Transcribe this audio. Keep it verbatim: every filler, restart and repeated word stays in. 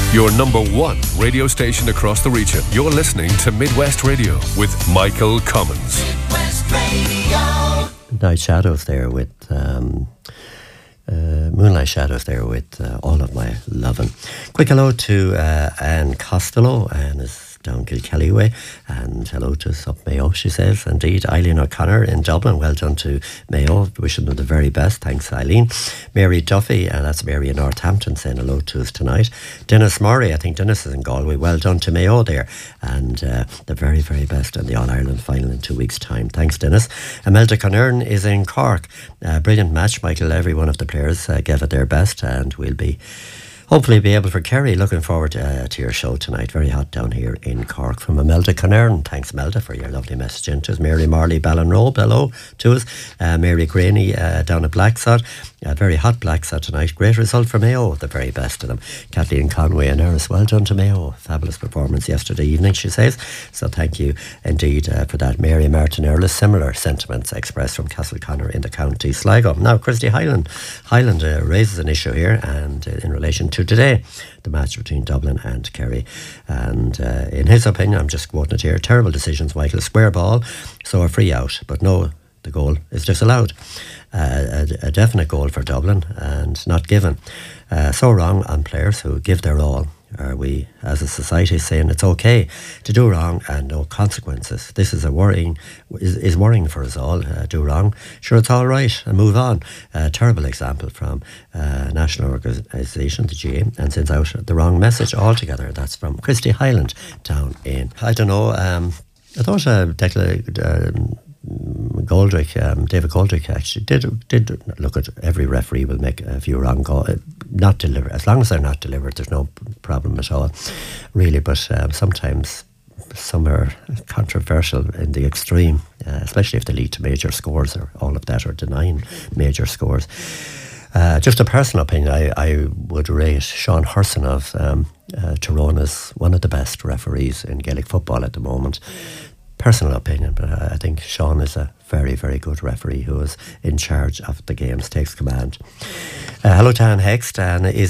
Your number one radio station across the region. You're listening to Midwest Radio with Michael Cummins. Midwest Radio. Night Shadows there with um, uh, Moonlight Shadows there with uh, All of My Lovin'. Quick hello to uh, Anne Costello. Anne is down Kilkelly way, and hello to us up Mayo, she says. Indeed, Eileen O'Connor in Dublin, well done to Mayo, wishing them the very best. Thanks, Eileen. Mary Duffy, and that's Mary in Northampton, saying hello to us tonight. Dennis Murray, I think Dennis is in Galway, well done to Mayo there, and uh, the very, very best in the All-Ireland final in two weeks' time. Thanks, Dennis. Imelda Conern is in Cork. Uh, brilliant match, Michael. Every one of the players uh, gave it their best, and we'll be hopefully be able for Kerry. Looking forward uh, to your show tonight. Very hot down here in Cork. From Imelda Conern. Thanks, Imelda, for your lovely message into us. Mary Marley Ballinrobe, hello to us. Uh, Mary Graney uh, down at Blacksod. Uh, very hot Blacksod tonight. Great result for Mayo, the very best of them. Kathleen Conway and Eris, well done to Mayo. Fabulous performance yesterday evening, she says. So thank you indeed uh, for that. Mary Martin Earlis, similar sentiments expressed from Castleconnor in the county Sligo. Now, Christy Highland, Highland uh, raises an issue here, and uh, in relation to to today, the match between Dublin and Kerry. And uh, in his opinion, I'm just quoting it here, terrible decisions, Michael. Square ball, so a free out. But no, the goal is disallowed. Uh, a, a definite goal for Dublin and not given. Uh, so wrong on players who give their all. Are we, as a society, saying it's okay to do wrong and no consequences? This is a worrying, is, is worrying for us all. Uh, do wrong, sure, it's all right, and move on. A uh, terrible example from uh, national organisation, the G A, and sends out the wrong message altogether. That's from Christy Highland down in, I don't know, um, I thought uh, Declan, uh, Goldrick, um, David Goldrick actually did did look at every referee will make a few wrong calls, not deliver. As long as they're not delivered, there's no problem at all, really. But um, sometimes some are controversial in the extreme, uh, especially if they lead to major scores or all of that, or denying major scores. Uh, just a personal opinion, I, I would rate Sean Hurson of um, uh, Tyrone as one of the best referees in Gaelic football at the moment. Personal opinion, but I think Sean is a very, very good referee who is in charge of the games, takes command. Uh, hello to Anne Hext. Anne is